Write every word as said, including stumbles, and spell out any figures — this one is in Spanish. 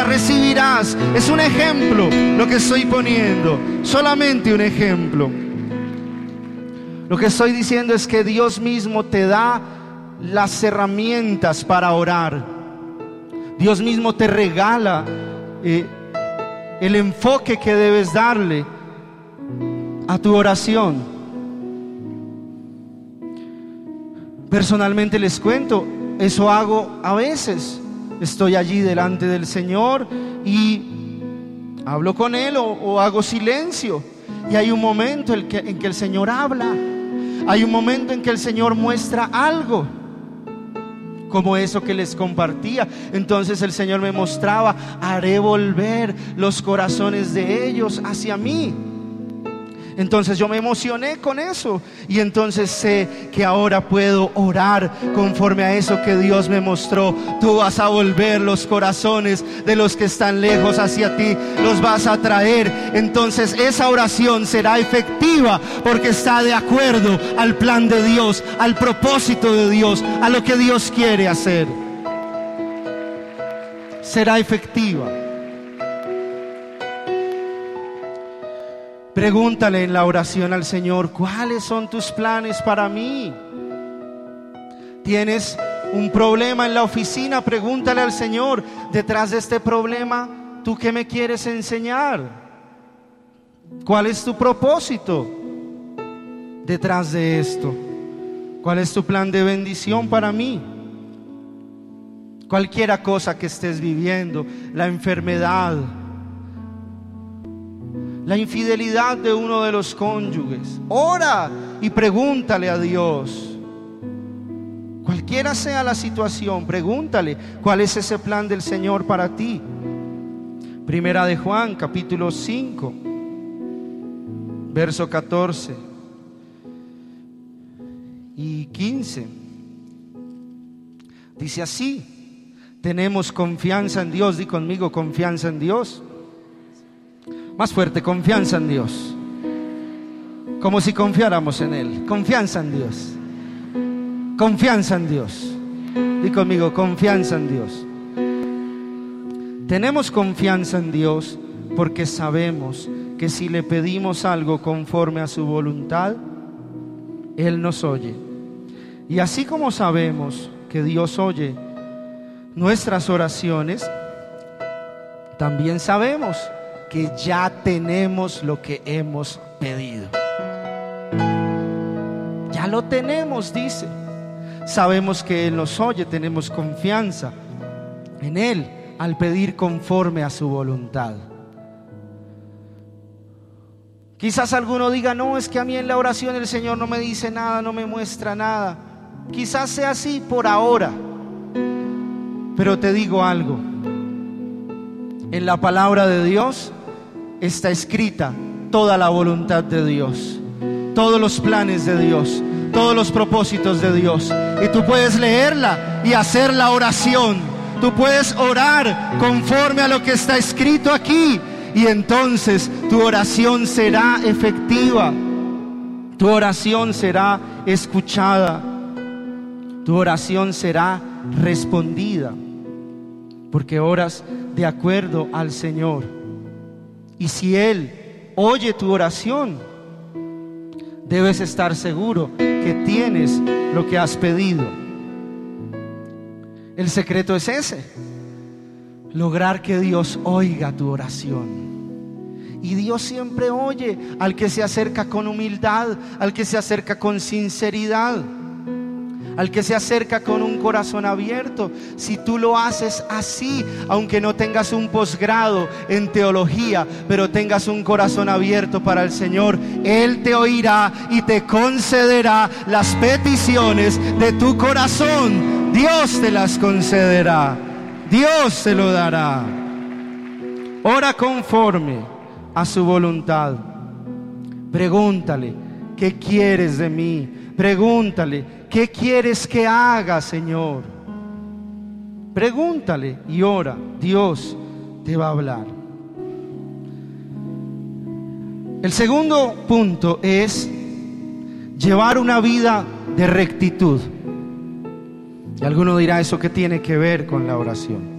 la recibirás. Es un ejemplo lo que estoy poniendo, solamente un ejemplo. Lo que estoy diciendo es que Dios mismo te da las herramientas para orar. Dios mismo te regala eh, el enfoque que debes darle a tu oración. Personalmente les cuento, eso hago a veces. Estoy allí delante del Señor y hablo con Él o, o hago silencio. Y hay un momento en que, en que el Señor habla. Hay un momento en que el Señor muestra algo, como eso que les compartía. Entonces el Señor me mostraba: haré volver los corazones de ellos hacia mí. Entonces yo me emocioné con eso, y entonces sé que ahora puedo orar conforme a eso que Dios me mostró. Tú vas a volver los corazones de los que están lejos hacia ti, los vas a traer. Entonces esa oración será efectiva porque está de acuerdo al plan de Dios, al propósito de Dios, a lo que Dios quiere hacer. Será efectiva. Pregúntale en la oración al Señor: ¿cuáles son tus planes para mí? ¿Tienes un problema en la oficina? Pregúntale al Señor: detrás de este problema, ¿tú qué me quieres enseñar? ¿Cuál es tu propósito detrás de esto? ¿Cuál es tu plan de bendición para mí? Cualquiera cosa que estés viviendo, la enfermedad, la infidelidad de uno de los cónyuges, ora y pregúntale a Dios. Cualquiera sea la situación, pregúntale cuál es ese plan del Señor para ti. Primera de Juan, capítulo cinco, verso catorce y quince. Dice así: tenemos confianza en Dios. Di conmigo: confianza en Dios. Más fuerte: confianza en Dios. Como si confiáramos en Él. Confianza en Dios. Confianza en Dios. Di conmigo: confianza en Dios. Tenemos confianza en Dios porque sabemos que si le pedimos algo conforme a su voluntad, Él nos oye. Y así como sabemos que Dios oye nuestras oraciones, también sabemos que ya tenemos lo que hemos pedido. Ya lo tenemos, dice. Sabemos que Él nos oye, tenemos confianza en Él al pedir conforme a su voluntad. Quizás alguno diga: no, es que a mí en la oración el Señor no me dice nada, no me muestra nada. Quizás sea así por ahora, pero te digo algo: en la palabra de Dios está escrita toda la voluntad de Dios, todos los planes de Dios, todos los propósitos de Dios. Y tú puedes leerla y hacer la oración. Tú puedes orar conforme a lo que está escrito aquí, y entonces tu oración será efectiva. Tu oración será escuchada. Tu oración será respondida, porque oras de acuerdo al Señor. Y si Él oye tu oración, debes estar seguro que tienes lo que has pedido. El secreto es ese: lograr que Dios oiga tu oración. Y Dios siempre oye al que se acerca con humildad, al que se acerca con sinceridad, al que se acerca con un corazón abierto. Si tú lo haces así, aunque no tengas un posgrado en teología, pero tengas un corazón abierto para el Señor, Él te oirá y te concederá las peticiones de tu corazón. Dios te las concederá, Dios te lo dará. Ora conforme a su voluntad. Pregúntale: ¿qué quieres de mí? Pregúntale: ¿qué quieres que haga, Señor? Pregúntale y ora. Dios te va a hablar. El segundo punto es llevar una vida de rectitud. Y alguno dirá: ¿eso qué tiene que ver con la oración?